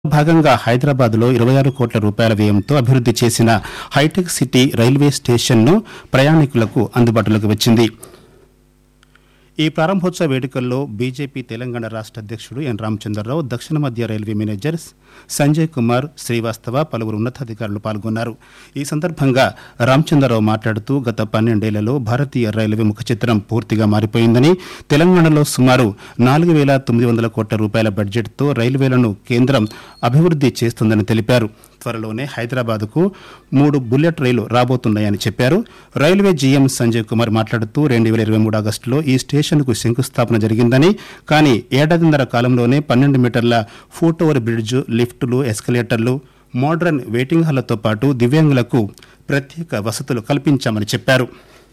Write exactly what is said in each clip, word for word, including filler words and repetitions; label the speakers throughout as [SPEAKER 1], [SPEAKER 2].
[SPEAKER 1] భాగంగా హైదరాబాద్లో ఇరవై ఆరు కోట్ల రూపాయల వ్యయంతో అభివృద్ది చేసిన హైటెక్ సిటీ రైల్వే స్టేషన్ను ప్రయాణికులకు అందుబాటులోకి వచ్చింది. ఈ ప్రారంభోత్సవ వేడుకల్లో బీజేపీ తెలంగాణ రాష్ట్ర అధ్యక్షుడు ఎన్ రామచంద్రరావు, దక్షిణ మధ్య రైల్వే మేనేజర్ సంజయ్ కుమార్ శ్రీవాస్తవ, పలువురు ఉన్నతాధికారులు పాల్గొన్నారు. ఈ సందర్భంగా రామచంద్రరావు మాట్లాడుతూ గత పన్నెండేళ్లలో భారతీయ రైల్వే ముఖ చిత్రం పూర్తిగా మారిపోయిందని, తెలంగాణలో సుమారు నాలుగు వేల తొమ్మిది వందల కోట్ల రూపాయల బడ్జెట్తో రైల్వేలను కేంద్రం అభివృద్ది చేస్తుందని తెలిపారు. త్వరలోనే హైదరాబాద్కు మూడు బుల్లెట్ రైలు రాబోతున్నాయని చెప్పారు. రైల్వే జీఎం సంజయ్ కుమార్ మాట్లాడుతూ రెండు వేల ఇరవై మూడు ఆగస్టులో ఈ స్టేషన్కు శంకుస్థాపన జరిగిందని, కానీ ఏడాదిన్నర కాలంలోనే పన్నెండు మీటర్ల foot over bridge, లిఫ్టులు, ఎస్కలేటర్లు, modern waiting హాళ్లతో పాటు దివ్యాంగులకు ప్రత్యేక వసతులు కల్పించామని చెప్పారు.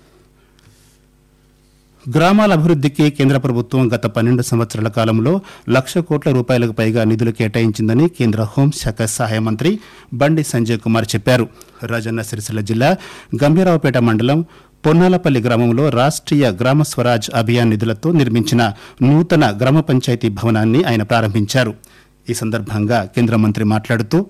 [SPEAKER 1] గ్రామాల అభివృద్దికి కేంద్ర ప్రభుత్వం గత పన్నెండు సంవత్సరాల కాలంలో లక్ష కోట్ల రూపాయలకు పైగా నిధులు కేటాయించిందని కేంద్ర హోంశాఖ సహాయ మంత్రి బండి సంజయ్ కుమార్ చెప్పారు. రాజన్న సిరిసిల్ల జిల్లా గంభీరావుపేట మండలం పొన్నాలపల్లి గ్రామంలో రాష్ట్రీయ గ్రామ స్వరాజ్ అభియాన్ నిధులతో నిర్మించిన నూతన గ్రామ పంచాయతీ భవనాన్ని ఆయన ప్రారంభించారు. ఈ సందర్భంగా కేంద్ర మంత్రి మాట్లాడుతూ,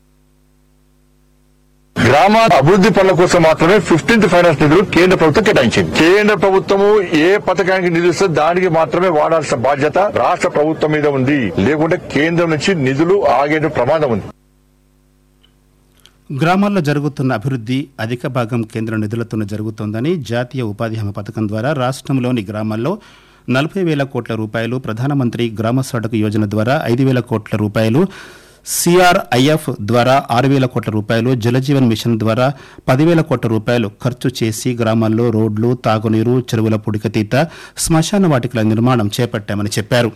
[SPEAKER 2] గ్రామ అభివృద్ది పనుల కోసం మాత్రమే ఫిఫ్టీన్త్ ఫైనాన్స్ నిధులు కేంద్ర ప్రభుత్వం కేటాయించింది. కేంద్ర ప్రభుత్వము ఏ పథకానికి నిధులు ఇస్తే దానికి మాత్రమే వాడాల్సిన బాధ్యత రాష్ట్ర ప్రభుత్వం మీద ఉంది. లేకుంటే కేంద్రం నుంచి నిధులు ఆగే ప్రమాదం ఉంది.
[SPEAKER 1] గ్రామాల్లో జరుగుతున్న అభివృద్ది అధిక భాగం కేంద్ర నిధులతోనే జరుగుతోందని, జాతీయ ఉపాధి హామీ పథకం ద్వారా రాష్ట్రంలోని గ్రామాల్లో నలభై వేల కోట్ల రూపాయలు, ప్రధానమంత్రి గ్రామ సడక్ యోజన ద్వారా ఐదు వేల కోట్ల రూపాయలు, సిఆర్ఐఎఫ్ ద్వారా ఆరు వేల కోట్ల రూపాయలు, జలజీవన్ మిషన్ ద్వారా పదివేల కోట్ల రూపాయలు ఖర్చు చేసి గ్రామాల్లో రోడ్లు, తాగునీరు, చెరువుల పుడికతీత, శ్మశాన వాటికల నిర్మాణం చేపట్టామని చెప్పారు.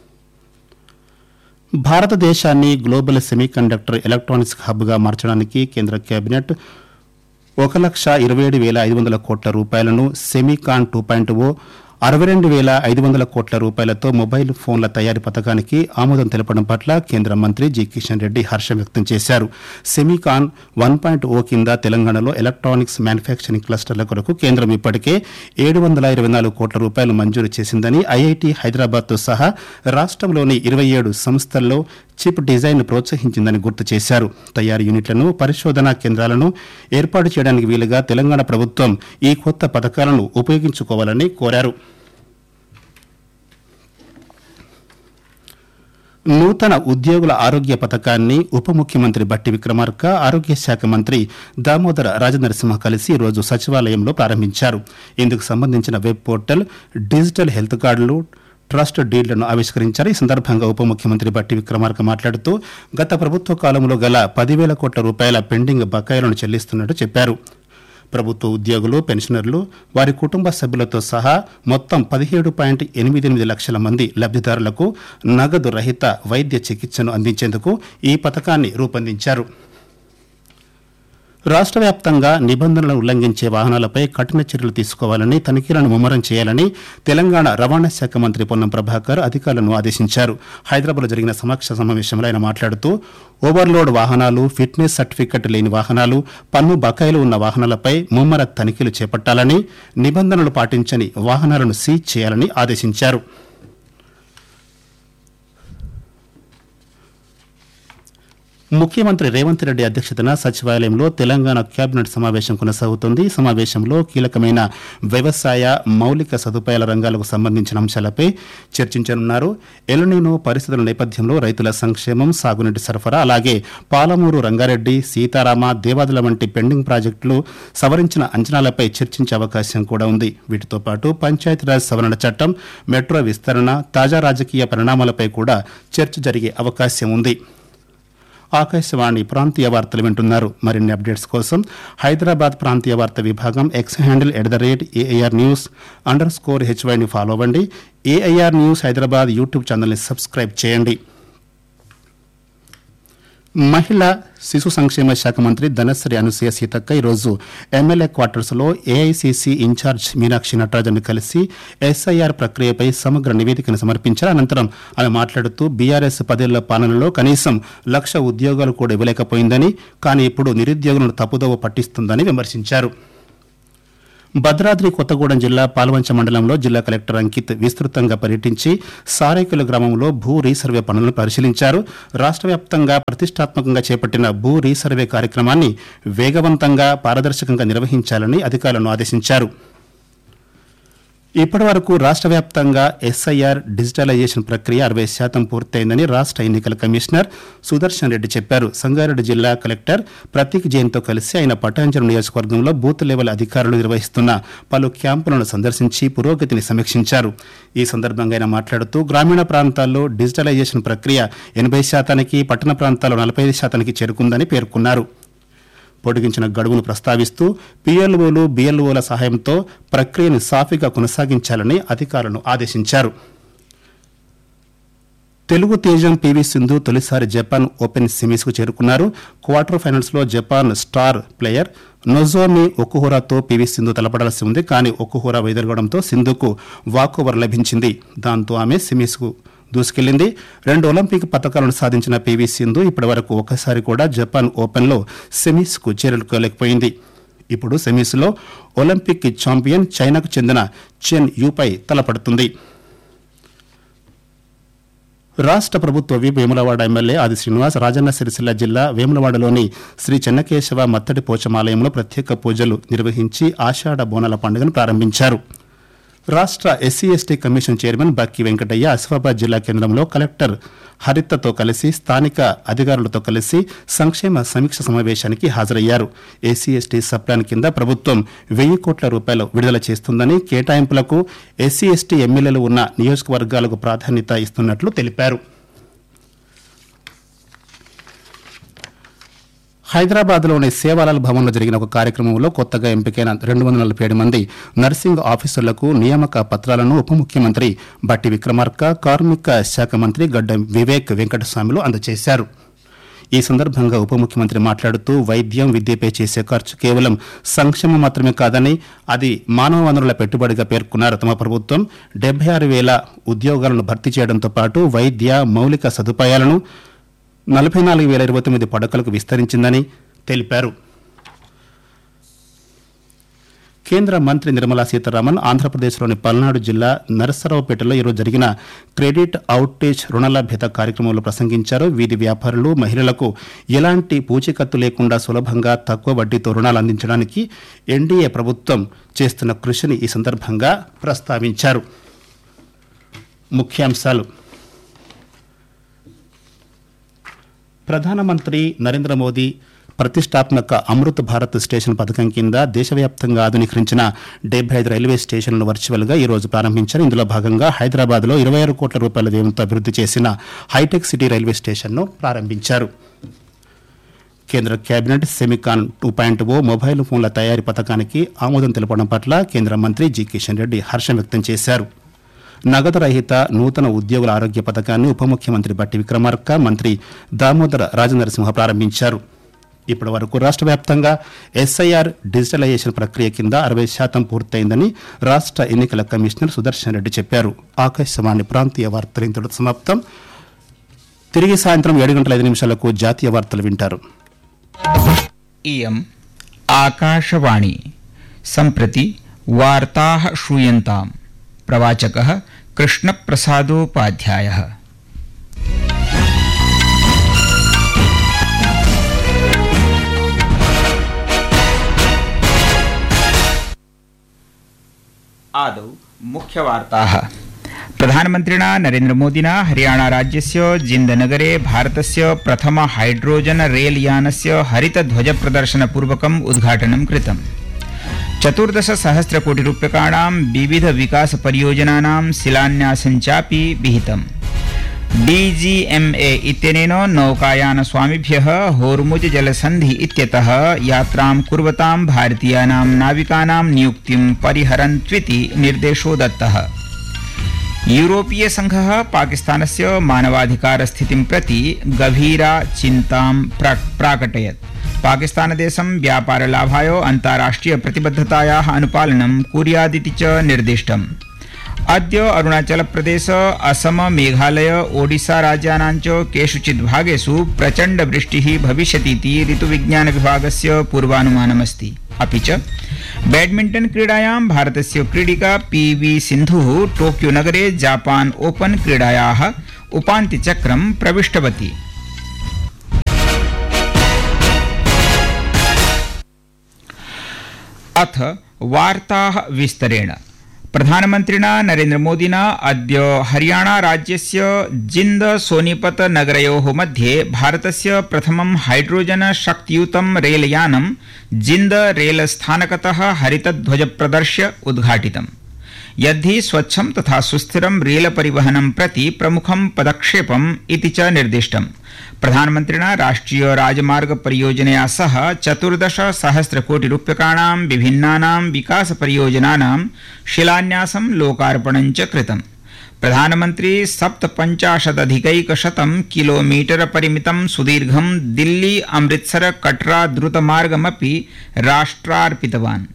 [SPEAKER 1] భారతదేశాన్ని గ్లోబల్ సెమీకండక్టర్ ఎలక్ట్రానిక్స్ హబ్గా మార్చడానికి కేంద్ర కేబినెట్ ఒక లక్ష ఇరవై ఏడు వేల ఐదు వందల కోట్ల రూపాయలను సెమీకాన్ టూ పాయింట్ ఓ అరవై రెండు వేల ఐదు వందల కోట్ల రూపాయలతో మొబైల్ ఫోన్ల తయారీ పథకానికి ఆమోదం తెలపడం పట్ల కేంద్ర మంత్రి జి కిషన్ రెడ్డి హర్షం వ్యక్తం చేశారు. సెమీకాన్ వన్ పాయింట్ ఓ కింద తెలంగాణలో ఎలక్ట్రానిక్స్ మ్యానుఫ్యాక్చరింగ్ క్లస్టర్ల కొరకు కేంద్రం ఇప్పటికే ఏడు వందల ఇరవై నాలుగు కోట్ల రూపాయలు మంజూరు చేసిందని, ఐఐటి హైదరాబాద్తో సహా రాష్ట్రంలోని ఇరవై ఏడు సంస్థల్లో చిప్ డిజైన్ ప్రోత్సహించిందని గుర్తు చేశారు. తయారీ యూనిట్లను, పరిశోధనా కేంద్రాలను ఏర్పాటు చేయడానికి వీలుగా తెలంగాణ ప్రభుత్వం ఈ కొత్త పథకాలను ఉపయోగించుకోవాలని కోరారు. నూతన ఉద్యోగుల ఆరోగ్య పథకాన్ని ఉప ముఖ్యమంత్రి బట్టి విక్రమార్క, ఆరోగ్య శాఖ మంత్రి దామోదర రాజనరసింహ కలిసి ఈ రోజు సచివాలయంలో ప్రారంభించారు. ఇందుకు సంబంధించిన వెబ్ పోర్టల్, డిజిటల్ హెల్త్ కార్డులు, ట్రస్ట్ డీడ్లను ఆవిష్కరించారు. ఈ సందర్భంగా ఉప ముఖ్యమంత్రి బట్టి విక్రమార్క మాట్లాడుతూ, గత ప్రభుత్వ కాలంలో గల పదివేల కోట్ల రూపాయల పెండింగ్ బకాయిలను చెల్లిస్తున్నట్టు చెప్పారు. ప్రభుత్వ ఉద్యోగులు, పెన్షనర్లు, వారి కుటుంబ సభ్యులతో సహా మొత్తం పదిహేడు పాయింట్ ఎనిమిది ఎనిమిది లక్షల మంది లబ్దిదారులకు నగదు రహిత వైద్య చికిత్సను అందించేందుకు ఈ పథకాన్ని రూపొందించారు. రాష్ట్ర వ్యాప్తంగా నిబంధనలను ఉల్లంఘించే వాహనాలపై కఠిన చర్యలు తీసుకోవాలని, తనిఖీలను ముమ్మరం చేయాలని తెలంగాణ రవాణా శాఖ మంత్రి పొన్నం ప్రభాకర్ అధికారులను ఆదేశించారు. హైదరాబాద్లో జరిగిన సమీక్ష సమావేశంలో ఆయన మాట్లాడుతూ, ఓవర్లోడ్ వాహనాలు, ఫిట్నెస్ సర్టిఫికెట్ లేని వాహనాలు, పన్ను బకాయిలు ఉన్న వాహనాలపై ముమ్మర తనిఖీలు చేపట్టాలని, నిబంధనలు పాటించని వాహనాలను సీజ్ చేయాలని ఆదేశించారు. ముఖ్యమంత్రి రేవంత్ రెడ్డి అధ్యక్షతన సచివాలయంలో తెలంగాణ కేబినెట్ సమావేశం కొనసాగుతోంది. ఈ సమావేశంలో కీలకమైన వ్యవసాయ, మౌలిక సదుపాయాల రంగాలకు సంబంధించిన అంశాలపై చర్చించనున్నారు. ఎల్నినో పరిస్థితుల నేపథ్యంలో రైతుల సంక్షేమం, సాగునీటి సరఫరా, అలాగే పాలమూరు, రంగారెడ్డి, సీతారామ, దేవాదుల వంటి పెండింగ్ ప్రాజెక్టులు సవరించిన అంచనాలపై చర్చించే అవకాశం కూడా ఉంది. వీటితో పాటు పంచాయతీరాజ్ సవరణ చట్టం, మెట్రో విస్తరణ, తాజా రాజకీయ పరిణామాలపై కూడా చర్చ జరిగే అవకాశం ఉంది. ఆకాశవాణి ప్రాంతీయ వార్తలు వింటున్నారు. మరిన్ని అప్డేట్స్ కోసం హైదరాబాద్ ప్రాంతీయ వార్త విభాగం X handle at the rate AIR news under score హెచ్వైని follow అవ్వండి. ఏఐఆర్ న్యూస్ హైదరాబాద్ యూట్యూబ్ ఛానల్ని సబ్స్క్రైబ్ చేయండి. మహిళా శిశు సంక్షేమ శాఖ మంత్రి ధనశ్రీ అనసూయ సీతక్క ఈరోజు ఎమ్మెల్యే క్వార్టర్స్లో ఏఐసీసీ ఇన్ఛార్జ్ మీనాక్షి నటరాజన్ కలిసి ఎస్ఐఆర్ ప్రక్రియపై సమగ్ర నివేదికను సమర్పించారు. అనంతరం ఆమె మాట్లాడుతూ, బీఆర్ఎస్ పదేళ్ల పాలనలో కనీసం లక్ష ఉద్యోగాలు కూడా ఇవ్వలేకపోయిందని, కానీ ఇప్పుడు నిరుద్యోగులను తప్పుదోవ పట్టిస్తుందని విమర్శించారు. భద్రాద్రి కొత్తగూడెం జిల్లా పాల్వంచ మండలంలో జిల్లా కలెక్టర్ అంకిత్ విస్తృతంగా పర్యటించి సారేకుల గ్రామంలో భూ రీసర్వే పనులను పరిశీలించారు. రాష్ట్ర వ్యాప్తంగా ప్రతిష్టాత్మకంగా చేపట్టిన భూ రీసర్వే కార్యక్రమాన్ని వేగవంతంగా పారదర్శకంగా నిర్వహించాలని అధికారులను ఆదేశించారు. ఇప్పటి వరకు రాష్ట్ర వ్యాప్తంగా ఎస్ఐఆర్ డిజిటలైజేషన్ ప్రక్రియ అరవై శాతం పూర్తయిందని రాష్ట్ర ఎన్నికల కమిషనర్ సుదర్శన్ రెడ్డి చెప్పారు. సంగారెడ్డి జిల్లా కలెక్టర్ ప్రతీక్ జైన్తో కలిసి ఆయన పటాంజలి నియోజకవర్గంలో బూత్ లెవెల్ అధికారులు నిర్వహిస్తున్న పలు క్యాంపులను సందర్శించి పురోగతిని సమీక్షించారు. ఈ సందర్భంగా ఆయన మాట్లాడుతూ గ్రామీణ ప్రాంతాల్లో డిజిటలైజేషన్ ప్రక్రియ ఎనభై శాతానికి, పట్టణ ప్రాంతాల్లో నలభై ఐదు శాతానికి చేరుకుందని పేర్కొన్నారు. పొడిగించిన గడువును ప్రస్తావిస్తూ పీఎల్ఓలు, బీఎల్ఓల సహాయంతో ప్రక్రియను సాఫీగా కొనసాగించాలని అధికారులను ఆదేశించారు. తెలుగు తేజం పీవీ సింధు తొలిసారి జపాన్ ఓపెన్ సెమీస్కు చేరుకున్నారు. Quarter ఫైనల్స్లో Japan star player Nozomi ఒకుహోరాతో PV Sindhu తలపడాల్సి ఉంది. కానీ ఒకుహోరా వైదొలగడంతో సింధుకు వాకోవర్ లభించింది. దాంతో ఆమె సెమీస్కు దూసుకెళ్లింది. రెండు ఒలింపిక్ పతకాలను సాధించిన పీవీ సింధు ఇప్పటి వరకు ఒకసారి కూడా జపాన్ ఓపెన్లో సెమీస్కు చేరుకోలేకపోయింది. ఇప్పుడు సెమీస్లో ఒలింపిక్ ఛాంపియన్ చైనాకు చెందిన చెన్ యూపై తలపడుతుంది. రాష్ట్ర ప్రభుత్వ విప్ వేములవాడ ఎమ్మెల్యే ఆది శ్రీనివాస్ రాజన్న సిరిసిల్ల జిల్లా వేములవాడలోని శ్రీ చెన్నకేశవ మత్తడి పోచమాలయంలో ప్రత్యేక పూజలు నిర్వహించి ఆషాఢ బోనాల పండుగను ప్రారంభించారు. రాష్ట్ర ఎస్సీ ఎస్టీ కమిషన్ చైర్మన్ బక్కి వెంకటయ్య ఆసిఫాబాద్ జిల్లా కేంద్రంలో కలెక్టర్ హరితతో కలిసి స్థానిక అధికారులతో కలిసి సంక్షేమ సమీక్ష సమావేశానికి హాజరయ్యారు. ఎస్సీ ఎస్టీ సప్లాన్ కింద ప్రభుత్వం వెయ్యి కోట్ల రూపాయలు విడుదల చేస్తుందని, కేటాయింపులకు ఎస్సీ ఎస్టీ ఎమ్మెల్యేలు ఉన్న నియోజకవర్గాలకు ప్రాధాన్యత ఇస్తున్నట్లు తెలిపారు. హైదరాబాద్లోని సేవాలాల్ భవన్లో జరిగిన ఒక కార్యక్రమంలో కొత్తగా ఎంపికైన రెండు వందల నలభై ఏడు మంది నర్సింగ్ ఆఫీసర్లకు నియామక పత్రాలను ఉప ముఖ్యమంత్రి బట్టి విక్రమార్క, కార్మిక శాఖ మంత్రి గడ్డం వివేక్ వెంకటస్వామిలు అందజేశారు. ఈ సందర్భంగా ఉప ముఖ్యమంత్రి మాట్లాడుతూ వైద్యం, విద్యపై చేసే ఖర్చు కేవలం సంక్షేమం మాత్రమే కాదని అది మానవ వనరుల పెట్టుబడిగా పేర్కొన్నారు. తమ ప్రభుత్వం డెబ్బై ఆరు వేల ఉద్యోగాలను భర్తీ చేయడంతో పాటు వైద్య మౌలిక సదుపాయాలను నలభై నాలుగు వేల ఇరవై తొమ్మిది పడకలకు విస్తరించిందని తెలిపారు. కేంద్ర మంత్రి నిర్మలా సీతారామన్ ఆంధ్రప్రదేశ్లోని పల్నాడు జిల్లా నరసరావుపేటలో ఈరోజు జరిగిన క్రెడిట్ అవుటేజ్ రుణలభ్యత కార్యక్రమంలో ప్రసంగించారు. వీధి వ్యాపారులు, మహిళలకు ఎలాంటి పూచీకత్తు లేకుండా సులభంగా తక్కువ వడ్డీతో రుణాలు అందించడానికి ఎన్డీఏ ప్రభుత్వం చేస్తున్న కృషిని ఈ సందర్భంగా ప్రస్తావించారు. ముఖ్యాంశాలు: ప్రధానమంత్రి నరేంద్ర మోదీ ప్రతిష్టాత్మక అమృత్ భారత్ స్టేషన్ పథకం కింద దేశవ్యాప్తంగా ఆధునీకరించిన డెబ్బై ఐదు రైల్వే స్టేషన్లను వర్చువల్గా ఈ రోజు ప్రారంభించారు. ఇందులో భాగంగా హైదరాబాద్లో ఇరవై ఆరు కోట్ల రూపాయల వ్యయంతో అభివృద్ధి చేసిన హైటెక్ సిటీ రైల్వే స్టేషన్ను ప్రారంభించారు. కేంద్ర కేబినెట్ సెమికాన్ టూ పాయింట్ ఓ మొబైల్ ఫోన్ల తయారీ పథకానికి ఆమోదం తెలపడం పట్ల కేంద్ర మంత్రి జి కిషన్ రెడ్డి హర్షం వ్యక్తం చేశారు. నగదు రహిత నూతన ఉద్యోగుల ఆరోగ్య పథకాన్ని ఉప ముఖ్యమంత్రి బట్టి విక్రమార్క, మంత్రి దామోదర రాజనరసింహ ప్రారంభించారు. ఇప్పటి వరకు రాష్ట్ర వ్యాప్తంగా ఎస్ఐఆర్ డిజిటలైజేషన్ ప్రక్రియ కింద అరవై శాతం పూర్తయిందని రాష్ట్ర ఎన్నికల కమిషనర్ సుదర్శన్ రెడ్డి చెప్పారు. ఆకాశవాణి ప్రాంతీయ వార్తలు ఇంతటితో సమాప్తం. తిరిగి సాయంత్రం ఏడు గంటల ఐదు నిమిషాలకు జాతీయ వార్తలు వింటారు.
[SPEAKER 3] ఇయం ఆకాశవాణి సంప్రతి వార్తాః శ్రూయంతాం. ప్రవాచకః కృష్ణప్రసాదోపాధ్యాయः. आदौ मुख्यवार्ताः. प्रधानमन्त्रिणा नरेन्द्रमोदिना हरियाणाराज्यस्य जिन्दनगरे भारतस्य प्रथम हाइड्रोजन रेल यानस्य हरितध्वजप्रदर्शनपूर्वकम् उद्घाटनं कृतम्. चतुर्दश सहस्रकोटिरूप्यकाणां विविधविकासपरियोजनानां शिलान्यासञ्चापि विहितम्. डीजीएमए इत्यनेन नौकायानस्वामिभ्यः होर्मुज जलसन्धि इत्यतः यात्रां कुर्वतां भारतीयानां नाविकानां नियुक्तिं परिहरन्त्विति निर्देशो दत्तः. यूरोपीय संघः पाकिस्तानस्य मानवाधिकारस्थितिं प्रति गभीरा चिन्तां प्राकटयत्. पाकिस्तानदेशं व्यापारलाभाय अन्ताराष्ट्रिय प्रतिबद्धतायाः अनुपालनं कुर्यादिति च निर्दिष्टम्. अद्य अरुणाचलप्रदेश, असम, मेघालय, ओडिशा राज्यानां च केषुचित् भागेषु प्रचण्डवृष्टिः भविष्यतीति ऋतुविज्ञानविभागस्य पूर्वानुमानमस्ति. अपि च बैडमिण्टन क्रीडायां भारतस्य क्रीडिका पीवी सिन्धुः टोक्यो नगरे जापान ओपन क्रीडायाः उपान्त्यचक्रं प्रविष्टवती। अथ वार्ताः विस्तरेण। प्रधानमन्त्रिणा नरेन्द्रमोदिना अद्य हरियाणा राज्यस्य जिन्द सोनीपत नगरयोः मध्ये भारतस्य प्रथमं हाइड्रोजन शक्तियुतं रेलयानं जिन्द रेलस्थानकतः हरितध्वज प्रदर्श्य उद्घाटितम्। यद्धि स्वच्छं तथा सुस्थिरं रेलपरिवहनं प्रति प्रमुखं पदक्षेपम् इति च निर्दिष्टम्। प्रधानमन्त्रिणा राष्ट्रिय राजमार्ग परियोजनया सह चतुर्दश सहस्र कोटि रूप्यकाणां विभिन्नानां विकास परियोजनानां शिलान्यासं लोकार्पणं च कृतम्। प्रधानमन्त्री सप्तपञ्चाशदधिकैकशतं किलोमीटर परिमितं सुदीर्घं दिल्ली अमृतसर कटरा द्रुतमार्गमपि राष्ट्रार्पितवान्।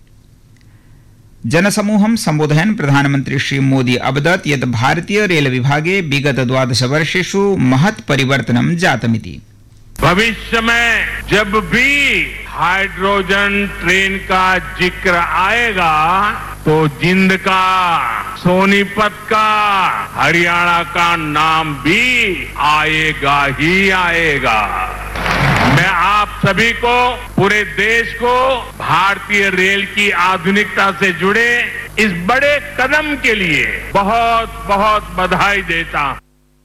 [SPEAKER 3] जनसमूहं सम्बोधयन् प्रधानमन्त्री श्री मोदी अवदत् यत् भारतीय रेल विभागे विगत द्वादश वर्षेषु महत् परिवर्तनं जातमिति।
[SPEAKER 4] भविष्य में जब भी हाइड्रोजन ट्रेन का जिक्र आएगा तो जिंद का, सोनीपत का, हरियाणा का नाम भी आएगा ही आएगा। मैं आप सभी को, पूरे देश को भारतीय रेल की आधुनिकता से जुड़े इस बड़े कदम के लिए बहुत बहुत बधाई देता हूं।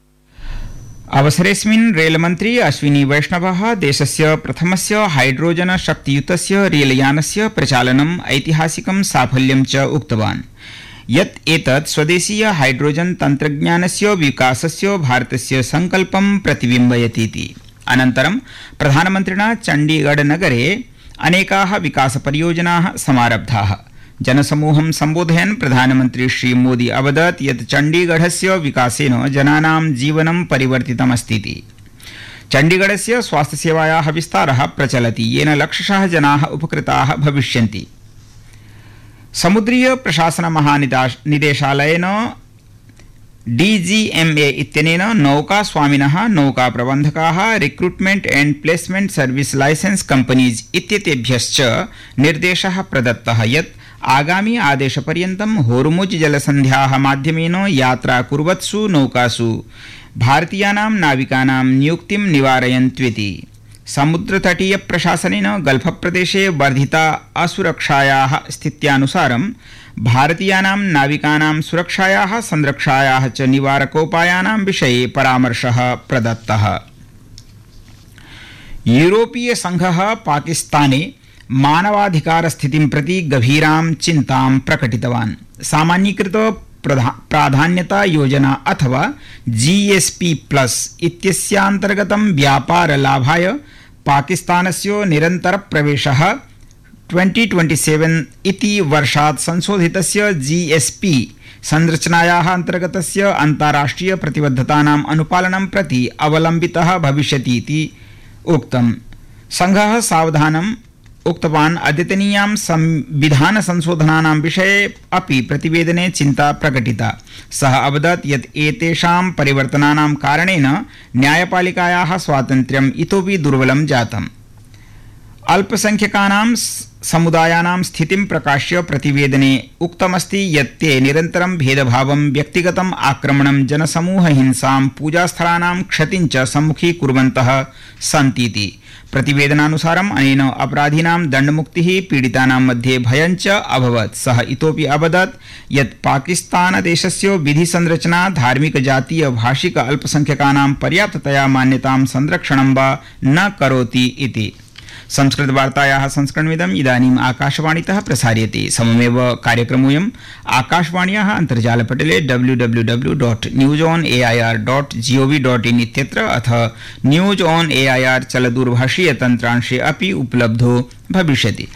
[SPEAKER 3] अवसरेऽस्मिन् रेलमन्त्री अश्विनी वैष्णवः देशस्य प्रथमस्य हाइड्रोजन शक्तियुतस्य रेलयानस्य प्रचालनम् ऐतिहासिकं साफल्यं च उक्तवान् यत् एतत् स्वदेशीय हाइड्रोजन तन्त्रज्ञानस्य विकासस्य भारतस्य संकल्पं प्रतिबिम्बयतीति। अनन्तरं प्रधानमन्त्रिणा चण्डीगढ़ नगरे अनेकाः विकासपरियोजनाः समारब्धाः। जनसमूहं सम्बोधयन् प्रधानमन्त्री श्री मोदी अवदत् यत् चण्डीगढ़स्य विकासेन जनानां जीवनं परिवर्तितमस्तीति। चण्डीगढ़स्य स्वास्थ्यसेवायाः विस्तारः प्रचलति येन लक्षशः जनाः उपकृताः भविष्यन्ति। समुद्रीय प्रशासन महानिदेशालयेन डीजीएमए इत्यनेन नौका स्वामिनः, नौका प्रबन्धकाः, recruitment and placement service licence companies इत्येतेभ्यश्च निर्देशः प्रदत्तः यत् आगामी आदेशपर्यन्तं होर्मुज जलसन्ध्याः माध्यमेन यात्रा कुर्वत्सु नौकासु भारतीयानां नाविकानां नियुक्तिं निवारयन्त्विति। समुद्रतटीय प्रशासनेन गल्फ प्रदेशे वर्धिता असुरक्षायाः स्थित्यानुसारं भारतीयानां नाविकानां सुरक्षायाः संरक्षायाः च निवारकोपायानां विषये परामर्शः प्रदत्तः। यूरोपीय संघः पाकिस्ताने मानवाधिकार स्थितिं प्रति गभीरां चिन्तां प्रकटितवान्। सामान्यीकृत प्राधान्यता योजना अथवा जीएसपी प्लस इत्यस्यान्तर्गतं व्यापार लाभाय पाकिस्तानस्य निरन्तर प्रवेशः दो हज़ार सत्ताईस इति वर्षात् संशोधितस्य जीएसपी संरचनायाः अन्तर्गतस्य अन्ताराष्ट्रिय प्रतिबद्धतानाम् अनुपालनं प्रति अवलम्बितः भविष्यति इति उक्तम्। संघः सावधानम् उक्तवान् अद्यतनीयां संविधान संशोधनानां विषये अपि प्रतिवेदने चिन्ता प्रकटिता। सः अवदत् यत् एतेषां परिवर्तनानां कारणेन न्यायपालिकायाः स्वातन्त्र्यम् इतोपि दुर्बलं जातम्। अल्पसंख्यकानां समुदायानां स्थितिं प्रकाश्य प्रतिवेदने उक्तमस्ति यत् ते निरन्तरं भेदभावं, व्यक्तिगतम् आक्रमणं, जनसमूह हिंसां, पूजास्थलानां क्षतिं च सम्मुखीकुर्वन्तः सन्तीति। प्रतिवेदनानुसारम् अनेन अपराधिनां दण्डमुक्तिः, पीडितानां मध्ये भयं च अभवत्। सः इतोपि अवदत् यत् पाकिस्तानदेशस्य विधिसंरचना धार्मिक, जातीय, भाषिक अल्पसंख्यकानां पर्याप्ततया मान्यतां संरक्षणं वा न करोति इति। संस्कृतवार्तायाः संस्करणमिदम् इदानीम् आकाशवाणीतः प्रसार्यते। सममेव कार्यक्रमोऽयम् आकाशवाण्याः अन्तर्जालपटले W W W dot news on A I are dot ji O V dot in इत्यत्र अथ न्यूज़ ऑन् ए आई आर् चलदूरभाषीय तन्त्रांशे अपि उपलब्धो भविष्यति।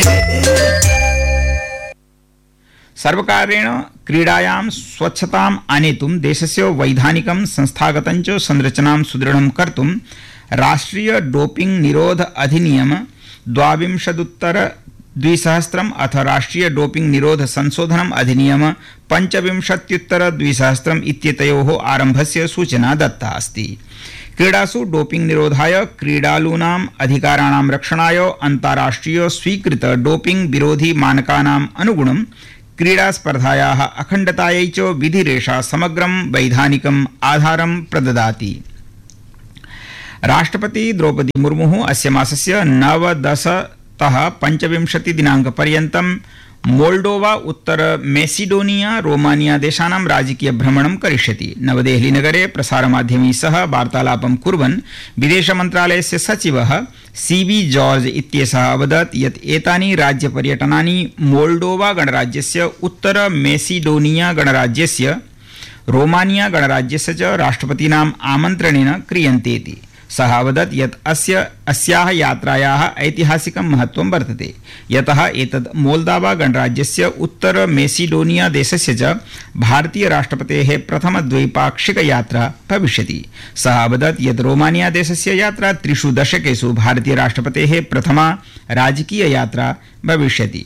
[SPEAKER 3] सर्वकारेण क्रीडायां स्वच्छताम् आनेतुं देशस्य वैधानिकं संस्थागतं च संरचनां सुदृढं कर्तुं राष्ट्रीय डोपिंग निरोध अधिनियम द्वाविंशदुत्तर द्विसहस्रम् अथ राष्ट्रीय डोपिंग निरोध संशोधनम् अधिनियम पञ्चविंशत्युत्तर द्विसहस्रम् इत्येतयोः आरम्भस्य सूचना दत्ता अस्ति। क्रीडासु डोपिंग निरोधाय क्रीडालूनाम् अधिकाराणां रक्षणाय अन्ताराष्ट्रिय स्वीकृत डोपिंग विरोधी मानकानाम् अनुगुणं क्रीडा स्पर्धायाः अखण्डतायै च विधिरेषा समग्रं वैधानिकम् आधारं प्रददाति। राष्ट्रपति द्रौपदी मुर्मुः अस्य मासस्य नवदशतः पञ्चविंशति दिनाङ्कपर्यन्तं मोल्डोवा उत्तर मेसिडोनिया रोमानिया देशानां राजकीय भ्रमणं करिष्यति। नवदेहलीनगरे प्रसारमाध्यमैः सह वार्तालापं कुर्वन् विदेशमन्त्रालयस्य सचिवः सीबी जॉर्ज इत्येषः अवदत् यत् एतानि राज्यपर्यटनानि मोल्डोवा गणराज्यस्य उत्तर मेसिडोनिया गणराज्यस्य रोमानिया गणराज्यस्य च राष्ट्रपतीनाम् आमन्त्रणेन क्रियन्तेति। सः अवदत् यत् अस्य अस्याः यात्रायाः ऐतिहासिकं महत्त्वं वर्तते, यतः एतद् मोल्दावा गणराज्यस्य उत्तर मेसिडोनिया देशस्य च भारतीय राष्ट्रपतेः प्रथमद्वैपाक्षिकयात्रा भविष्यति। सः अवदत् यत् रोमानिया देशस्य यात्रा त्रिषु दशकेषु भारतीय राष्ट्रपतेः प्रथमा राजकीययात्रा भविष्यति।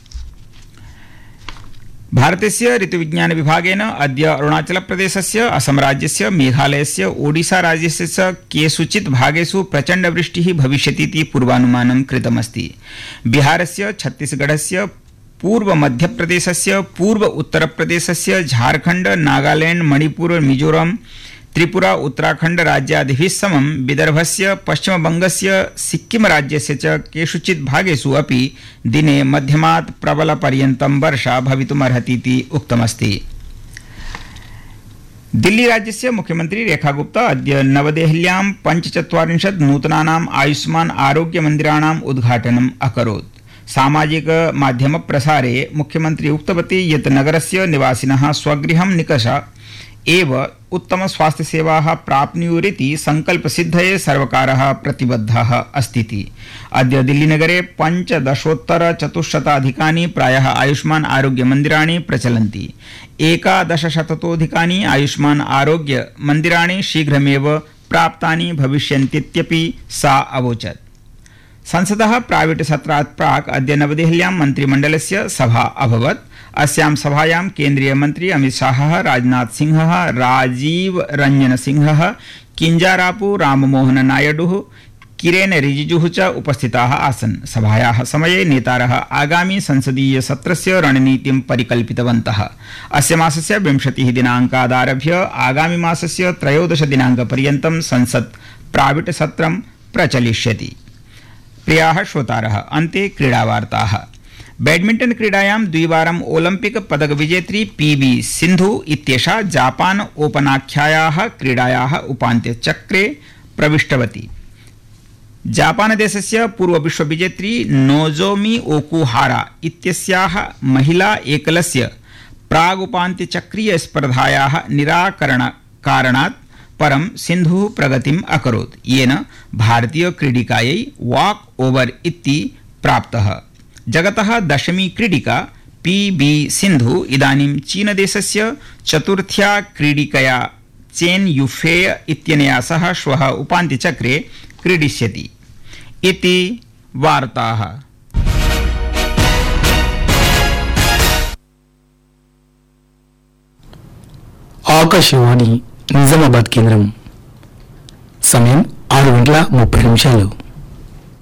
[SPEAKER 3] भारतस्य ऋतुविज्ञान विभागेन अद्य अरुणाचलप्रदेशस्य असम राज्यस्य मेघालयस्य ओडिशा राज्यस्य च केषुचित् भागेषु प्रचण्डवृष्टिः भविष्यतीति पूर्वानुमानं कृतमस्ति। बिहारस्य छत्तीसगढ़स्य पूर्व मध्यप्रदेशस्य पूर्व उत्तरप्रदेशस्य झारखण्ड नागालैंड मणिपुर मिजोरम त्रिपुरा उत्तराखण्ड राज्यादिभिः समं विदर्भस्य पश्चिमबङ्गस्य सिक्किम राज्यस्य च केषुचित् भागेषु अपि दिने मध्यमात् प्रबलपर्यन्तं वर्षा भवितुमर्हतीति उक्तमस्ति। दिल्ली राज्यस्य मुख्यमंत्री रेखा गुप्ता अद्य नवदेहल्यां पञ्चचत्वारिंशत् नूतनानाम् आयुष्मान आरोग्य मन्दिराणाम् उद्घाटनम् अकरोत्। सामाजिक माध्यम प्रसारे मुख्यमंत्री उक्तवती यत् नगरस्य निवासिनः स्वगृहं निकष एव उत्तम स्वास्थ्य सेवाः प्राप्नुयुरिति संकल्पसिद्धये सर्वकारः प्रतिबद्धः अस्तीति। अद्य दिल्लीनगरे पञ्चदशोत्तर चतुश्शताधिकानि प्रायः आयुष्मान आरोग्य मन्दिराणि प्रचलन्ति। एकादशशततोऽधिकानि आयुष्मान आरोग्य मन्दिराणि शीघ्रमेव प्राप्तानि भविष्यन्तीत्यपि सा अवोचत्। संसदः प्राइवेट सत्रात् प्राक् अद्य नवदेहल्यां मन्त्रिमण्डलस्य सभा अभवत्। अस्यां सभायां केन्द्रीय मन्त्री अमित शाहः, राजनाथ सिंहः, राजीव रंजन सिंहः, किंजारापु राममोहन नायडुः, किरेन रिजिजुः च उपस्थिताः आसन्। सभायाः समये नेतारः आगामी संसदीय सत्रस्य रणनीतिं परिकल्पितवन्तः। अस्य मासस्य विंशतिः दिनाङ्कादारभ्य आगामी मासस्य त्रयोदश दिनाङ्कपर्यन्तं संसत् प्राइवेट सत्रं प्रचलिष्यति। प्रियाः श्रोतारः, अन्ते क्रीडावार्ताः। बैडमिंटन क्रीडायां द्विवारम् ओलंपिक पदक विजेत्री पीवी सिंधु इत्येषा जापान ओपनाख्यायाः क्रीडायाः उपान्त्यचक्रे प्रविष्टवती। जापानदेशस्य पूर्वविश्वविजेत्री नोजोमी ओकुहारा इत्यस्याः महिला एकलस्य प्रागुपान्त्यचक्रीय स्पर्धायाः निराकरणकारणात् परं सिंधुः प्रगतिम् अकरोत्, येन भारतीय क्रीडिकायै वॉक ओवर इति प्राप्तः। जगतः दशमी क्रीडिका पीवी सिंधु इदानीं चीनदेशस्य चतुर्थ्या क्रीडिकया चेन युफेय इत्यनया सह श्वः उपान्त्यचक्रे क्रीडिष्यति। इति वार्ताः।
[SPEAKER 5] ఆకాశవాణి నిజామాబాద్ కేంద్రం సమయం ఆరు గంటల ముప్పై నిమిషాలు.